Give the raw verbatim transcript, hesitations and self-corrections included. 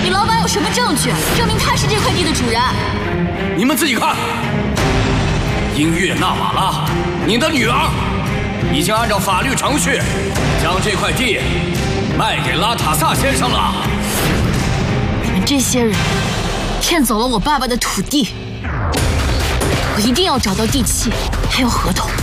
你老板有什么证据证明他是这块地的主人？ 你们自己看。音乐纳瓦拉，你的女儿已经按照法律程序将这块地卖给拉塔萨先生了。 你们这些人骗走了我爸爸的土地，我一定要找到地契，还有合同。